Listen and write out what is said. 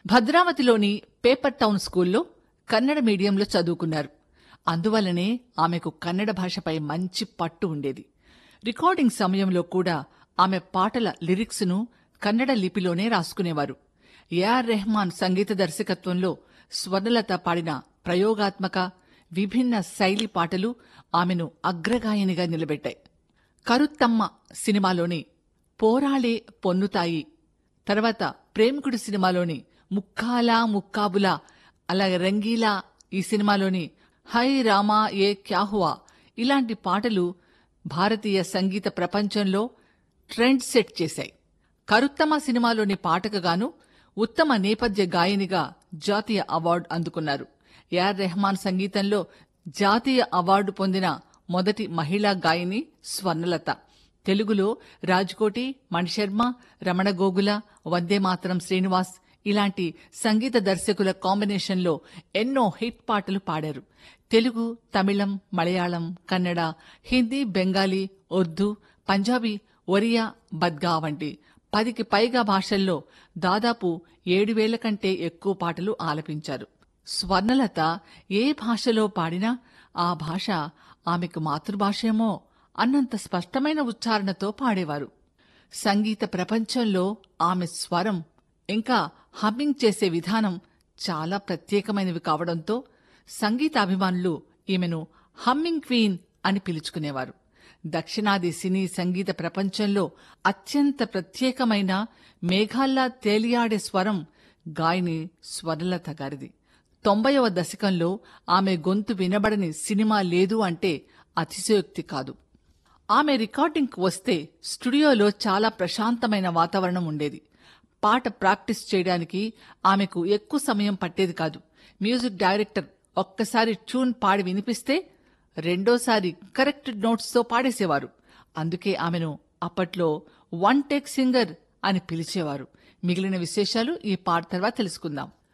భద్రావతిలోని paper town స్కూల్లో కన్నడ మీడియంలో చదువుకున్నారు. అందువల్లనే ఆమెకు కన్నడ భాషపై మంచి పట్టు ఉండేది. రికార్డింగ్ సమయంలో కూడా ఆమె పాటల లిరిక్స్ను కన్నడ లిపిలోనే రాసుకునేవారు. ఏఆర్ రెహమాన్ సంగీత దర్శకత్వంలో స్వర్ణలత పాడిన ప్రయోగాత్మక విభిన్న శైలి పాటలు ఆమెను అగ్రగాయనిగా నిలబెట్టాయి. కరుత్తమ్మ సినిమాలోని పోరాళే పొన్నుతాయి, తర్వాత ప్రేమికుడు సినిమాలోని ముక్కాలా ముక్కాబులా, అలాగే రంగీలా ఈ సినిమాలోని హై రామా ఏ క్యాహువా ఇలాంటి పాటలు భారతీయ సంగీత ప్రపంచంలో ట్రెండ్ సెట్ చేశాయి. కరుత్తమ సినిమాలోని పాటకు గాను ఉత్తమ నేపథ్య గాయనిగా జాతీయ అవార్డు అందుకున్నారు. ఏఆర్ రెహమాన్ సంగీతంలో జాతీయ అవార్డు పొందిన మొదటి మహిళా గాయని స్వర్ణలత. తెలుగులో రాజ్కోటి, మణిశర్మ, రమణ గోగుల, వందేమాతరం శ్రీనివాస్ ఇలాంటి సంగీత దర్శకుల కాంబినేషన్లో ఎన్నో హిట్ పాటలు పాడారు. తెలుగు, తమిళం, మలయాళం, కన్నడ, హిందీ, బెంగాలీ, ఉర్దూ, పంజాబీ, ఒరియా, బద్గా వంటి 10కి పైగా భాషల్లో దాదాపు 7,000 కంటే ఎక్కువ పాటలు ఆలపించారు. స్వర్ణలత ఏ భాషలో పాడినా ఆ భాష ఆమెకు మాతృభాషేమో అన్నంత స్పష్టమైన ఉచ్చారణతో పాడేవారు. సంగీత ప్రపంచంలో ఆమె స్వరం ఇంకా హమ్మింగ్ చేసే విధానం చాలా ప్రత్యేకమైనవి కావడంతో సంగీతాభిమానులు ఈమెను హమ్మింగ్ క్వీన్ అని పిలుచుకునేవారు. దక్షిణాది సినీ సంగీత ప్రపంచంలో అత్యంత ప్రత్యేకమైన మేఘాల్లా తేలియాడే స్వరం గాయని స్వర్ణలత గారిది. 90వ దశకంలో ఆమె గొంతు వినబడని సినిమా లేదు అంటే అతిశయోక్తి కాదు. ఆమె రికార్డింగ్కు వస్తే స్టూడియోలో చాలా ప్రశాంతమైన వాతావరణం ఉండేది. పాట ప్రాక్టీస్ చేయడానికి ఆమెకు ఎక్కువ సమయం పట్టేది కాదు. మ్యూజిక్ డైరెక్టర్ ఒక్కసారి ట్యూన్ పాడి వినిపిస్తే రెండోసారి కరెక్ట్ నోట్స్తో పాడేసేవారు. అందుకే ఆమెను అప్పట్లో వన్ టేక్ సింగర్ అని పిలిచేవారు. మిగిలిన విశేషాలు ఈ పాట తర్వాత తెలుసుకుందాం.